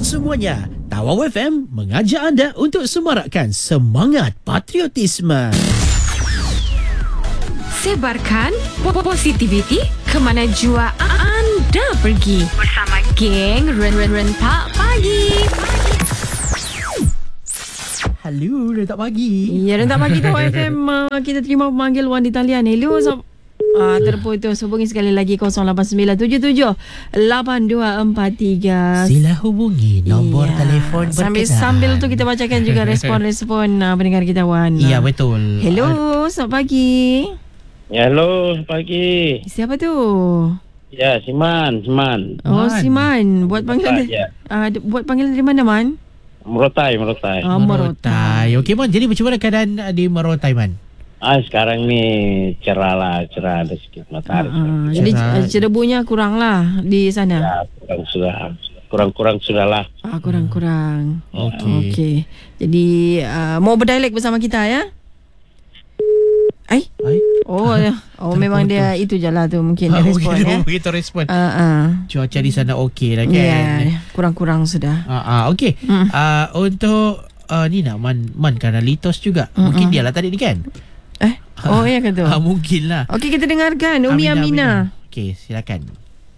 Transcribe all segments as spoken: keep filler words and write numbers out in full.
semuanya, Tawau F M mengajak anda untuk semarakkan semangat patriotisme. Sebarkan positiviti ke mana jua anda pergi bersama geng Ren-Ren Pak Pagi. Halo, dah tak pagi. Ya, dah tak pagi Tawau F M. Uh, kita terima pemanggil Wan di talian. Hello, so, uh, terputus. Hubungi sekali lagi kosong lapan sembilan tujuh tujuh lapan dua empat tiga. Sila hubungi nombor Ya. telefon berkenaan. Sambil-sambil tu kita bacakan juga respon-respon uh, pendengar kita, Wan. Ya, betul. Hello, selamat pagi. Ya, halo, pagi. Siapa tu? Ya, Siman, Siman. Oh, Man. si Man. Buat panggilan Merotai, ya. uh, buat panggilan dari mana, Man? Merotai, Merotai. Ah, Merotai. Okey, Man. Jadi macam mana keadaan di Merotai, Man? Ah, sekarang ni cerah lah, cerah ada sedikit matahari. Uh, jadi Cerah. cedebunya kurang lah di sana. Ya, kurang sudah, kurang-kurang sudah lah. Ah, kurang-kurang. Okey. Okey. Jadi uh, mau berdialek bersama kita ya? Ai? Ai? Oh, ya. Oh memang dia itu je lah tu mungkin dia Ah, respon begitu, ya. begitu respon. Ah, ah. Cuaca di sana okey lah kan? Ya, kurang-kurang sudah. Ah, ah, okey. Mm. Ah, untuk uh, ni nak Man, Man kerana litos juga. Mm-mm. Mungkin dia lah tadi ni kan? Eh? Oh ya ke tu? Ah, mungkin lah. Okey, kita dengarkan Umi Amina. Okey, silakan.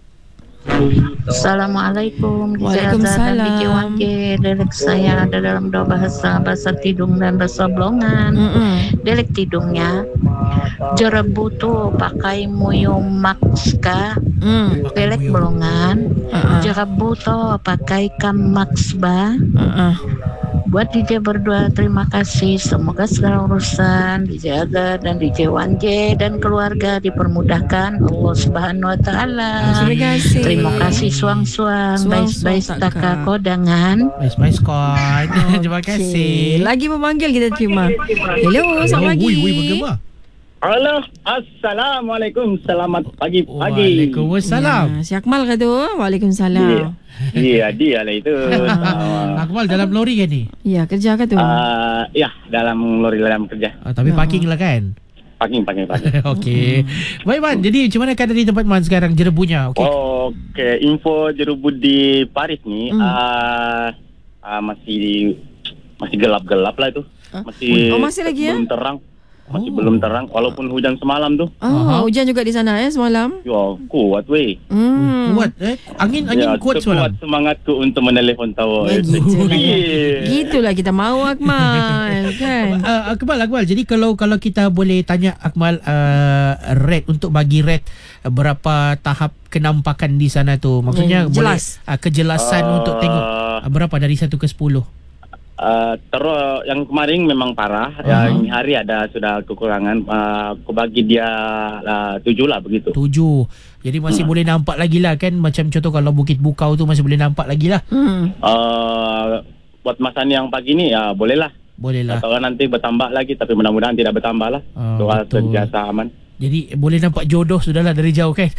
Assalamualaikum. Waalaikumsalam. Dan D J Wan J. Dialek saya ada dalam dua bahasa, bahasa Tidung dan bahasa Blongan. Mm-mm. Dialek Tidungnya, jerebu tu pakai muyung makska. Mm. Dialek Blongan, Ah, ah. jerebu tu pakai kam maksba. Ah, ah. Buat D J berdua terima kasih. Semoga segala urusan dijaga dan D J Wan J dan keluarga dipermudahkan Allah Subhanahu Wa Taala. Terima kasih. Terima kasih suang-suang. Suang-suang Baik-baik tak, taka Kak. kodangan. Bye bye Scott. Terima Okey. kasih. Lagi memanggil kita terima. Hello, selamat pagi. Wui, wui, bergema. Halo, Assalamualaikum. Selamat pagi-pagi. Waalaikumsalam. Ya, si Akmal ke tu? Waalaikumsalam. Iya, dia lah itu. Akmal dalam lori kan ni? Ya, kerja ke tu? Ah, ya, dalam lori dalam kerja. Ah, tapi parking lah kan? Pagi, pagi, pagi. Okey. Baik Man, jadi macam mana keadaan di tempat Man sekarang jerebunya? Okey. Okey, info jerubu di Paris ni Hmm. ah ah, masih masih gelap-gelap lah itu. Ah. Masih Oh, masih lagi ya? belum terang. Masih Oh. belum terang walaupun hujan semalam tu. Oh, Aha. hujan juga di sana ya semalam? Ya, kuat weh. Hmm. Kuat eh? Angin angin Ya, kuat kuat semalam. semangatku untuk menelpon tahu. Ya, gitulah. Yeah. Gitulah kita mahu Akmal kan. Uh, Akmal, Akmal. Jadi kalau kalau kita boleh tanya Akmal uh, rate untuk bagi rate uh, berapa tahap kenampakan di sana tu. Maksudnya Hmm, boleh jelas. uh, kejelasan Ah. untuk tengok uh, berapa dari satu ke sepuluh. Uh, terus yang kemarin memang parah. Aha. Yang hari ada sudah kekurangan. Uh, aku bagi dia uh, tujuh lah begitu. Tujuh. Jadi masih boleh nampak lagi lah kan. Macam contoh kalau Bukit Bukau tu masih boleh nampak lagi lah. Hmm. Uh, buat masa ni yang pagi ni ya boleh lah. Boleh lah. Atau nanti bertambah lagi tapi mudah-mudahan tidak bertambah lah. Ah, Doa betul. sentiasa aman. Jadi boleh nampak jodoh sudahlah dari jauh kan.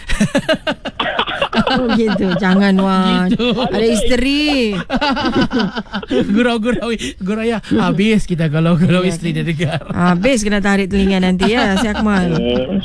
Oh gitu. Jangan Wan. Gitu. Ada isteri. Gurau-gurau Gurau ya. Habis kita kalau Kalau Ya, isteri dia dengar. Habis kena tarik telinga nanti ya si Akmal.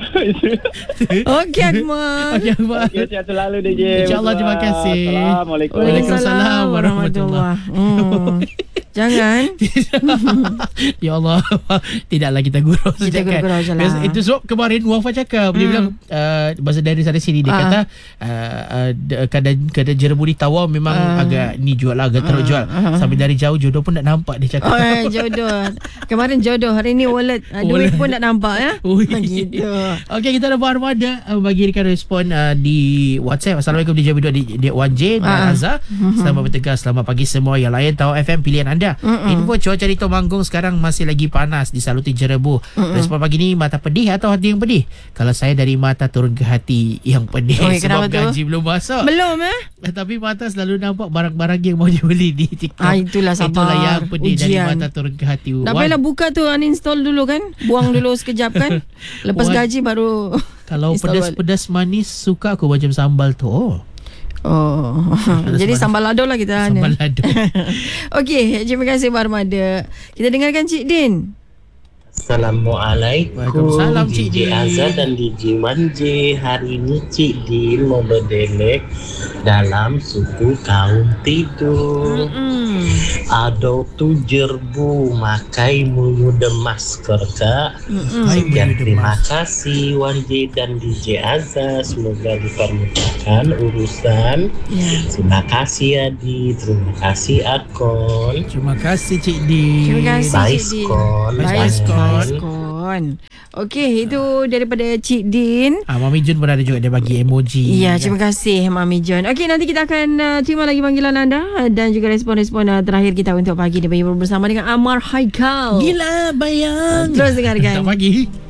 Okey Akmal. Okey Akmal. Okey, sihat selalu D J. InsyaAllah, terima kasih. Assalamualaikum. Waalaikumsalam warahmatullahi. Hmm. Jangan. Ya Allah. Tidaklah kita gurau Kita sejak kan. gurau je lah. Biasa- Itu sebab kemarin Wafa cakap. Dia Hmm. bilang uh, bahasa dari sana sini. Dia Ah. kata uh, uh, d- kadang kadang jerebu di Tawau memang Ah. agak ni jual lah, agak teruk jual. Ah. Sampai dari jauh jodoh pun nak nampak dia cakap. Oh, eh, jodoh. Kemarin jodoh, hari ni wallet. Uh, duit Wallet. pun tak nampak ya. Ui. Gitu. Okey, kita ada Puan Armada uh, bagikan respon uh, di WhatsApp. Assalamualaikum D J Bidua di, di Wan J dan Ah. Azhar. Selamat bertegas, selamat pagi semua yang lain. Tawau F M pilihan anda. Mm-mm. Info cuaca di Temanggung sekarang masih lagi panas di Saluti Jerebu. Respon pagi ni mata pedih atau hati yang pedih? Kalau saya dari mata turun ke hati yang pedih Oi, sebab kenapa tu? gaji belum masuk. Belum eh? Eh, Tapi mata selalu nampak barang-barang yang mau dibeli di TikTok. Ah, itulah sabar. Itulah yang pedih dari Ujian. mata turun ke hati. Tak Wan, payahlah buka tu, uninstall dulu kan. Buang dulu sekejap kan. Lepas Wan. gaji baru. kalau install pedas-pedas manis suka aku macam sambal tu. Oh. Oh. Jadi sambal lado lah kita. Sambal lado. Okey, terima kasih Pak Armada. Kita dengarkan Cik Din. Assalamualaikum Waalaikumsalam, Cik D J Din. Azad dan D J Wan J. Hari ini Cik Din mau berdelek dalam suku kaum tidur. Mm-mm. Ada tu jerbu makai muyu demas kerja. Hai, Sekian Muyu terima Demas. kasih Wan J dan D J Azad. Semoga dipermudahkan urusan. Ya. Terima kasih Adi. Terima kasih Akon. Terima kasih Cik Din. Terima kasih, Bye Cik Din. Skon. Bye, Bye, Skon. Skon. Okey, itu daripada Cik Din. Ah, Mami Jun pun ada juga, dia bagi emoji. Ya, terima kasih Mami John. Okey, nanti kita akan uh, terima lagi panggilan anda dan juga respon-respon uh, terakhir kita untuk pagi ni bersama dengan Amar Haikal. Gila bayang. Terus dengarkan. Tak pagi.